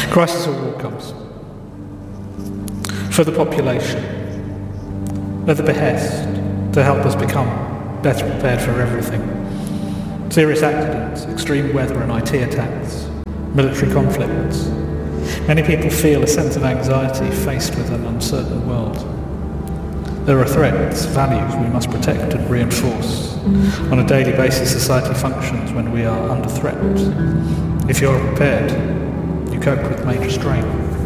Crisis or war comes. For the population, at the behest, to help us become better prepared for everything. Serious accidents, extreme weather and IT attacks, military conflicts. Many people feel a sense of anxiety faced with an uncertain world. There are threats, values we must protect and reinforce. On a daily basis, society functions when we are under threat. If you are prepared, you cope with major strain.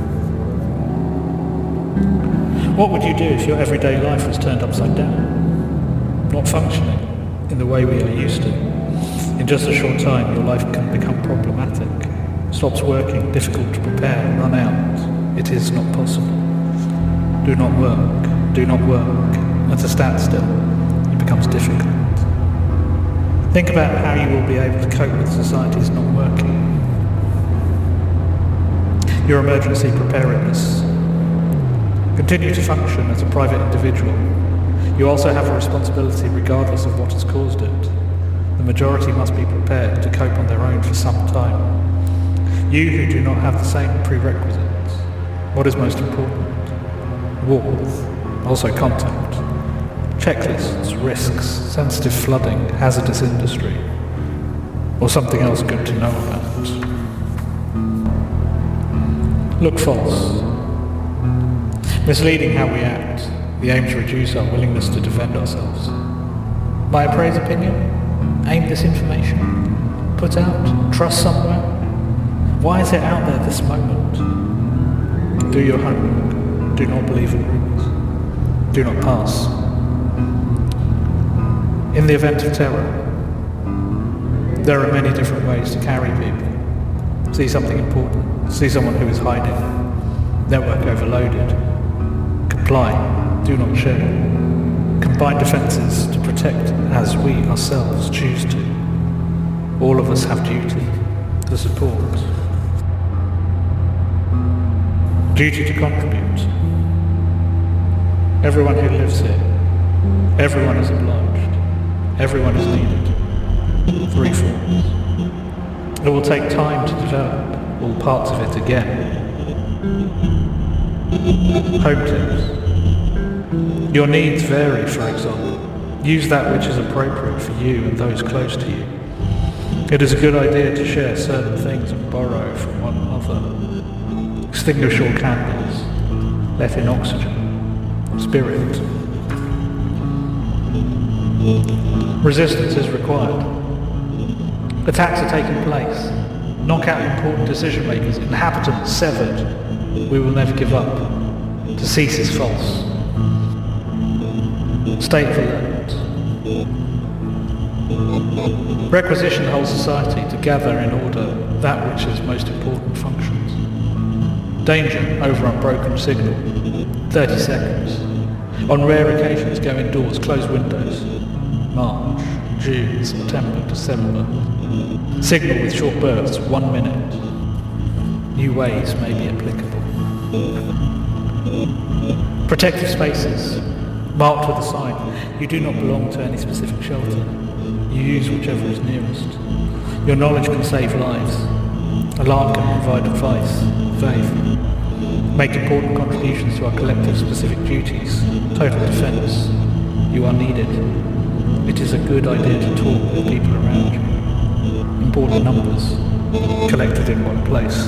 What would you do if your everyday life was turned upside down? Not functioning in the way we are used to. In just a short time, your life can become problematic. Stops working, difficult to prepare, run out. It is not possible. Do not work. At a standstill, it becomes difficult. Think about how you will be able to cope with society's not working. Your emergency preparedness. Continue to function as a private individual. You also have a responsibility regardless of what has caused it. The majority must be prepared to cope on their own for some time. You who do not have the same prerequisites, what is most important? Warmth, also contact, checklists, risks, sensitive flooding, hazardous industry, or something else good to know about. Look false. Misleading how we act, the aim to reduce our willingness to defend ourselves. My appraised opinion? Aim disinformation? Put out? Trust somewhere? Why is it out there this moment? Do your homework. Do not believe in rumours. Do not pass. In the event of terror, there are many different ways to carry people. See something important. See someone who is hiding. Network overloaded. Comply, do not share. Combine defences to protect as we ourselves choose to. All of us have duty to support. Duty to contribute. Everyone who lives here, everyone is obliged, everyone is needed. 3 forms. It will take time to develop all parts of it again. Home tips. Your needs vary, for example. Use that which is appropriate for you and those close to you. It is a good idea to share certain things and borrow from one another. Extinguish all candles. Let in oxygen. Spirit. Resistance is required. Attacks are taking place. Knock out important decision makers. Inhabitants severed. We will never give up. To cease is false. State of alert. Requisition the whole society to gather in order that which is most important functions. Danger over unbroken signal. 30 seconds. On rare occasions, go indoors, close windows. March, June, September, December. Signal with short bursts, 1 minute. New ways may be applicable. Protective spaces. Marked with a sign. You do not belong to any specific shelter. You use whichever is nearest. Your knowledge can save lives. Alarm can provide advice. Faith. Make important contributions to our collective specific duties. Total defence. You are needed. It is a good idea to talk with people around you. Important numbers. Collected in one place.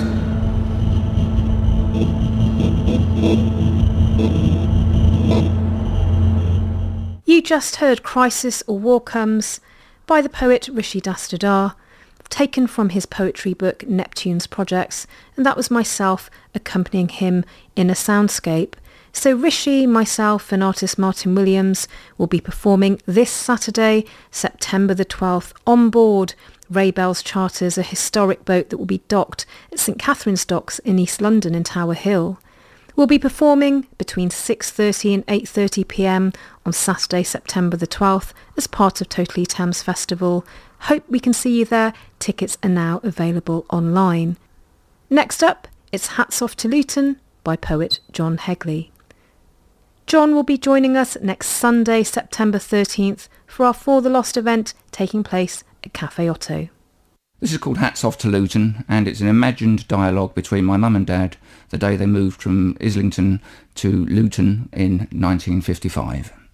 You just heard Crisis or War Comes by the poet Rishi Dastardar, taken from his poetry book Neptune's Projects, and that was myself accompanying him in a soundscape. So Rishi, myself and artist Martin Williams will be performing this Saturday, September the 12th, on board Ray Bell's Charters, a historic boat that will be docked at St Catherine's Docks in East London in Tower Hill. We'll be performing between 6:30 and 8:30pm on Saturday, September the 12th as part of Totally Thames Festival. Hope we can see you there. Tickets are now available online. Next up, it's Hats Off to Luton by poet John Hegley. John will be joining us next Sunday, September 13th for our For the Lost event taking place at Cafe Otto. This is called Hats Off to Luton, and it's an imagined dialogue between my mum and dad the day they moved from Islington to Luton in 1955.